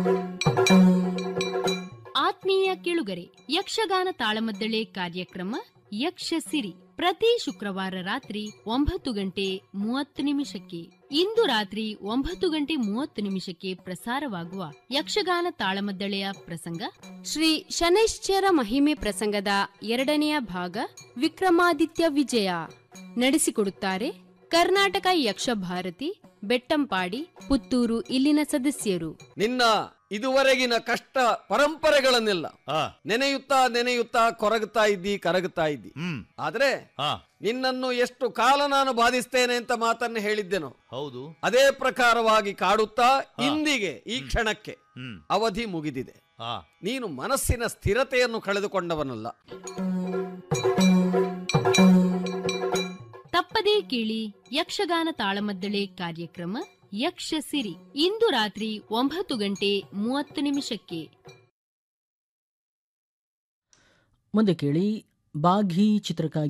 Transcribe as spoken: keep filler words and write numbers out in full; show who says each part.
Speaker 1: ಆತ್ಮೀಯ ಕೇಳುಗರೆ, ಯಕ್ಷಗಾನ ತಾಳಮದ್ದಳೆ ಕಾರ್ಯಕ್ರಮ ಯಕ್ಷಸಿರಿ ಪ್ರತಿ ಶುಕ್ರವಾರ ರಾತ್ರಿ ಒಂಬತ್ತು ಗಂಟೆ ಮೂವತ್ತು ನಿಮಿಷಕ್ಕೆ. ಇಂದು ರಾತ್ರಿ ಒಂಬತ್ತು ಗಂಟೆ ಮೂವತ್ತು ನಿಮಿಷಕ್ಕೆ ಪ್ರಸಾರವಾಗುವ ಯಕ್ಷಗಾನ ತಾಳಮದ್ದಳೆಯ ಪ್ರಸಂಗ ಶ್ರೀ ಶನೈಶ್ಚರ ಮಹಿಮೆ ಪ್ರಸಂಗದ ಎರಡನೆಯ ಭಾಗ ವಿಕ್ರಮಾದಿತ್ಯ ವಿಜಯ. ನಡೆಸಿಕೊಡುತ್ತಾರೆ ಕರ್ನಾಟಕ ಯಕ್ಷ ಭಾರತಿ ಬೆಟ್ಟಂಪಾಡಿ ಪುತ್ತೂರು ಇಲ್ಲಿನ ಸದಸ್ಯರು.
Speaker 2: ನಿನ್ನ ಇದುವರೆಗಿನ ಕಷ್ಟ ಪರಂಪರೆಗಳನ್ನೆಲ್ಲ ನೆನೆಯುತ್ತಾ ನೆನೆಯುತ್ತಾ ಕೊರಗುತ್ತಾ ಇದ್ದಿ ಕರಗುತ್ತಾ ಇದ್ದಿ. ಆದ್ರೆ ನಿನ್ನನ್ನು ಎಷ್ಟು ಕಾಲ ನಾನು ಬಾಧಿಸ್ತೇನೆ ಅಂತ ಮಾತನ್ನು ಹೇಳಿದ್ದೆನೋ,
Speaker 3: ಹೌದು,
Speaker 2: ಅದೇ ಪ್ರಕಾರವಾಗಿ ಕಾಡುತ್ತಾ ಇಂದಿಗೆ ಈ ಕ್ಷಣಕ್ಕೆ ಅವಧಿ ಮುಗಿದಿದೆ. ನೀನು ಮನಸ್ಸಿನ ಸ್ಥಿರತೆಯನ್ನು ಕಳೆದುಕೊಂಡವನಲ್ಲ.
Speaker 1: ತಪ್ಪದೇ ಕೇಳಿ ಯಕ್ಷಗಾನ ತಾಳಮದ್ದಳೆ ಕಾರ್ಯಕ್ರಮ ಯಕ್ಷಸಿರಿ ಇಂದು ರಾತ್ರಿ ಒಂಬತ್ತು ಗಂಟೆ ಮೂವತ್ತು ನಿಮಿಷಕ್ಕೆ.
Speaker 4: ಮುಂದೆ ಕೇಳಿ ಬಾಘಿ ಚಿತ್ರಕ್ಕಾಗಿ